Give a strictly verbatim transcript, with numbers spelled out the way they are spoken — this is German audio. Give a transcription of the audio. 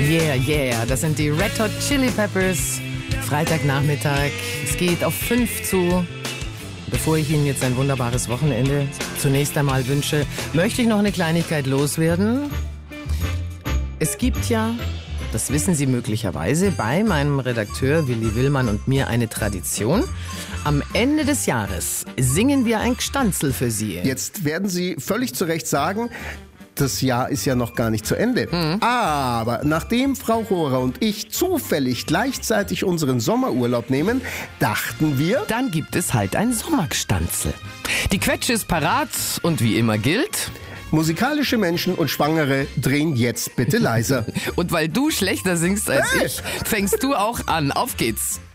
Yeah, yeah, das sind die Red Hot Chili Peppers. Freitagnachmittag, es geht auf fünf zu. Bevor ich Ihnen jetzt ein wunderbares Wochenende zunächst einmal wünsche, möchte ich noch eine Kleinigkeit loswerden. Es gibt ja, das wissen Sie möglicherweise, bei meinem Redakteur Willi Willmann und mir eine Tradition. Am Ende des Jahres singen wir ein Gstanzl für Sie. Jetzt werden Sie völlig zu Recht sagen, das Jahr ist ja noch gar nicht zu Ende. Mhm. Aber nachdem Frau Rohrer und ich zufällig gleichzeitig unseren Sommerurlaub nehmen, dachten wir... Dann gibt es halt ein Sommergstanzl. Die Quetsche ist parat und wie immer gilt... Musikalische Menschen und Schwangere drehen jetzt bitte leiser. Und weil du schlechter singst als Hey! ich, fängst du auch an. Auf geht's.